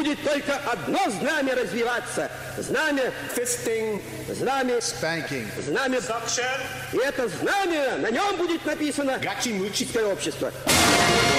будет только одно знамя развиваться. Знамя fisting, знамя spanking. знамя. Suction. И это знамя, на нем будет написано Гачи-мучи. «Человеческое общество».